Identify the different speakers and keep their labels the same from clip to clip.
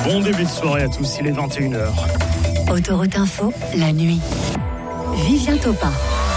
Speaker 1: Bon début de soirée à tous, il est 21h.
Speaker 2: Autoroute Info, la nuit. Vivien Topin.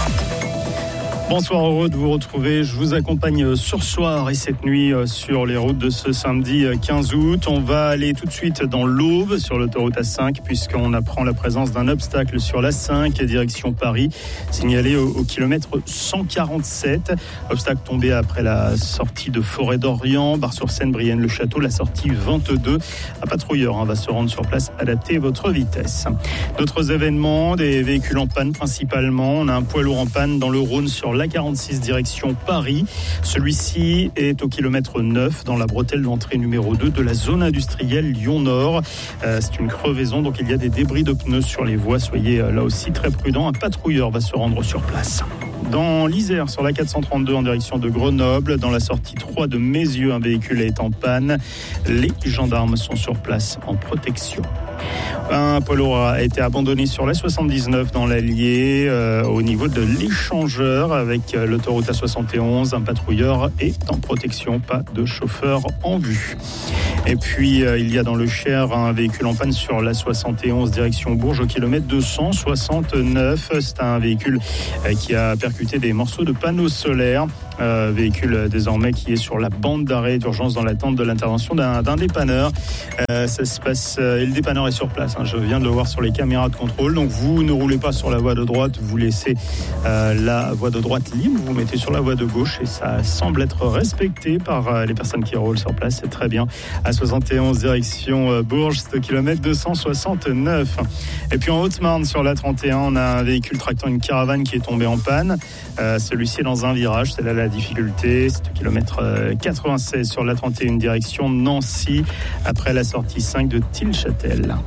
Speaker 1: Bonsoir, heureux de vous retrouver. Je vous accompagne ce soir et cette nuit sur les routes de ce samedi 15 août. On va aller tout de suite dans l'Aube sur l'autoroute A5 puisqu'on apprend la présence d'un obstacle sur l'A5 direction Paris, signalé au kilomètre 147. Obstacle tombé après la sortie de Forêt d'Orient, Bar-sur-Seine, Brienne-le-Château, la sortie 22. Un patrouilleur va se rendre sur place, adapter votre vitesse. D'autres événements, des véhicules en panne principalement. On a un poids lourd en panne dans le Rhône sur l'A46 direction Paris. Celui-ci est au kilomètre 9 dans la bretelle d'entrée numéro 2 de la zone industrielle Lyon-Nord. C'est une crevaison, donc il y a des débris de pneus sur les voies. Soyez là aussi très prudents. Un patrouilleur va se rendre sur place. Dans l'Isère, sur la 432 en direction de Grenoble, dans la sortie 3 de Mézieux, un véhicule est en panne. Les gendarmes sont sur place en protection. Un poids lourd a été abandonné sur la 79 dans l'Allier, au niveau de l'échangeur avec l'autoroute A71. Un patrouilleur est en protection, pas de chauffeur en vue. Et puis, il y a dans le Cher un véhicule en panne sur la 71 direction Bourges au kilomètre 269. C'est un véhicule qui a percuté des morceaux de panneaux solaires. Véhicule désormais qui est sur la bande d'arrêt d'urgence dans l'attente de l'intervention d'un dépanneur. Ça se passe, et le dépanneur est sur place. Je viens de le voir sur les caméras de contrôle. Donc vous ne roulez pas sur la voie de droite, vous laissez la voie de droite libre, vous mettez sur la voie de gauche et ça semble être respecté par les personnes qui roulent sur place. C'est très bien. À 71 direction Bourges, c'est au kilomètre 269. Et puis en Haute-Marne sur la 31, on a un véhicule tractant une caravane qui est tombé en panne. Celui-ci est dans un virage, c'est là la difficulté. C'est au kilomètre 96 sur la 31 direction Nancy, après la sortie 5 de Tilchâtel.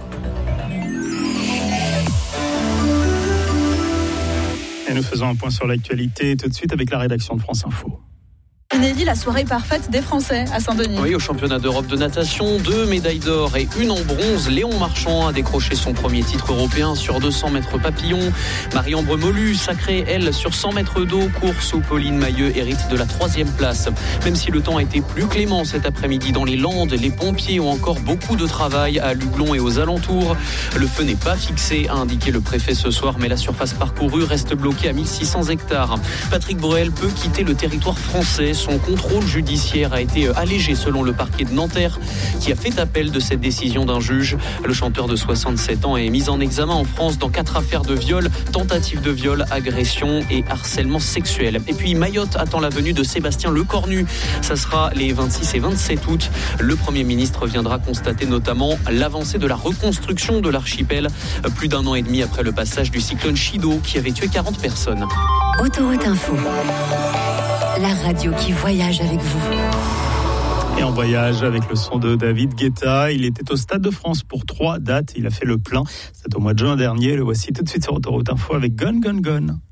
Speaker 1: Et nous faisons un point sur l'actualité tout de suite avec la rédaction de France Info.
Speaker 3: Inédit, la soirée parfaite des Français à Saint-Denis.
Speaker 4: Oui, au championnat d'Europe de natation, 2 médailles d'or et 1 en bronze. Léon Marchand a décroché son premier titre européen sur 200 mètres papillon. Marie-Ambre Molu, sacrée, elle, sur 100 mètres d'eau, course où Pauline Mailleux hérite de la 3e place. Même si le temps a été plus clément cet après-midi dans les Landes, les pompiers ont encore beaucoup de travail à Luglon et aux alentours. Le feu n'est pas fixé, a indiqué le préfet ce soir, mais la surface parcourue reste bloquée à 1600 hectares. Patrick Bruel peut quitter le territoire français. Son contrôle judiciaire a été allégé selon le parquet de Nanterre qui a fait appel de cette décision d'un juge. Le chanteur de 67 ans est mis en examen en France dans 4 affaires de viol, tentative de viol, agression et harcèlement sexuel. Et puis Mayotte attend la venue de Sébastien Lecornu. Ça sera les 26 et 27 août. Le Premier ministre viendra constater notamment l'avancée de la reconstruction de l'archipel, plus d'1 an et demi après le passage du cyclone Chido qui avait tué 40 personnes.
Speaker 2: Autoroute Info, la radio qui voyage avec vous.
Speaker 1: Et en voyage avec le son de David Guetta. Il était au Stade de France pour 3 dates. Il a fait le plein. C'était au mois de juin dernier. Le voici tout de suite sur Autoroute Info avec Gone Gone Gone.